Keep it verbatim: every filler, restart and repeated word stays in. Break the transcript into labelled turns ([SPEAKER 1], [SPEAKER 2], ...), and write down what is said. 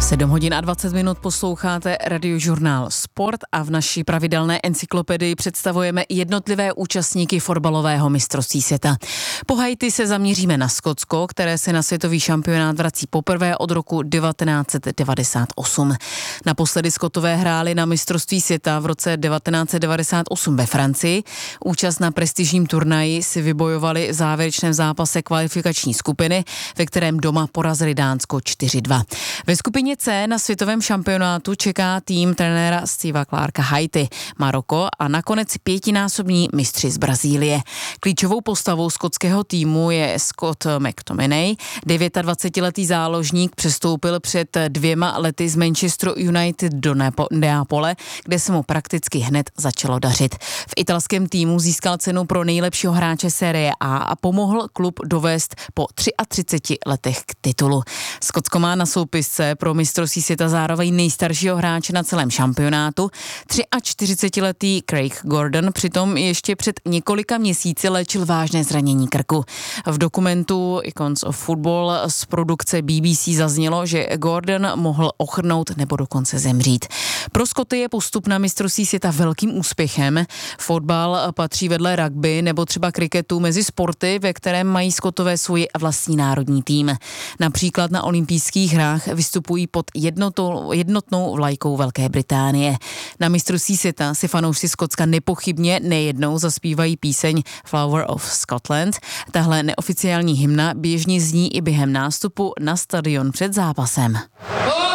[SPEAKER 1] sedm hodin a dvacet minut posloucháte Radiožurnál Sport a v naší pravidelné encyklopedii představujeme jednotlivé účastníky fotbalového mistrovství světa. Po Haiti se zaměříme na Skotsko, které se na světový šampionát vrací poprvé od roku devatenáct set devadesát osm. Naposledy Skotové hráli na mistrovství světa v roce devatenáct set devadesát osm ve Francii. Účast na prestižním turnaji si vybojovali v závěrečném zápase kvalifikační skupiny, ve kterém doma porazili Dánsko čtyři dva. Ve skupině C na světovém šampionátu čeká tým trenéra Steva Clarka Haiti, Maroko a nakonec pětinásobní mistři z Brazílie. Klíčovou postavou skotského týmu je Scott McTominay. dvacetidevítiletý záložník přestoupil před dvěma lety z Manchesteru United do Nepo- Neapole, kde se mu prakticky hned začalo dařit. V italském týmu získal cenu pro nejlepšího hráče série A a pomohl klub dovést po třiceti třech letech k titulu. Skotsko má na soupisce pro mistrovství světa zároveň nejstaršího hráče na celém šampionátu. čtyřicetiletý Craig Gordon přitom ještě před několika měsíci léčil vážné zranění krku. V dokumentu Icons of Football z produkce B B C zaznělo, že Gordon mohl ochrnout nebo dokonce zemřít. Pro Skoty je postup na mistrovství světa velkým úspěchem. Fotbal patří vedle rugby nebo třeba kriketu mezi sporty, ve kterém mají Skotové svůj vlastní národní tým. Například na olympijských hrách vystupují pod jednotou, jednotnou vlajkou Velké Británie. Na mistrovství světa si fanoušci Skotska nepochybně nejednou zaspívají píseň Flower of Scotland. Tahle neoficiální hymna běžně zní i během nástupu na stadion před zápasem.